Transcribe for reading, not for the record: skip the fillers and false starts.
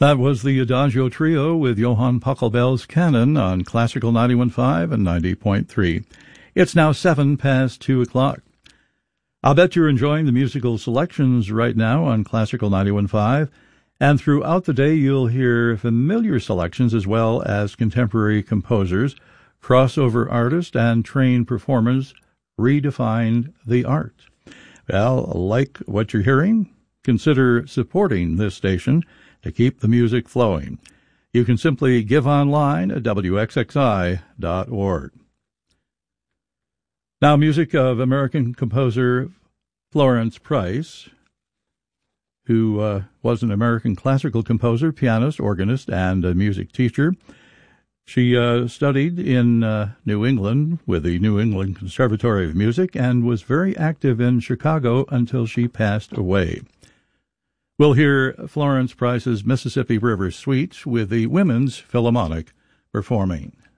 That was the Adagio Trio with Johann Pachelbel's Canon on Classical 91.5 and 90.3. It's now 2:07. I'll bet you're enjoying the musical selections right now on Classical 91.5, and throughout the day you'll hear familiar selections as well as contemporary composers, crossover artists, and trained performers redefined the art. Well, like what you're hearing? Consider supporting this station to keep the music flowing. You can simply give online at wxxi.org. Now, music of American composer Florence Price, who was an American classical composer, pianist, organist, and a music teacher. She studied in New England with the New England Conservatory of Music and was very active in Chicago until she passed away. We'll hear Florence Price's Mississippi River Suite with the Women's Philharmonic performing.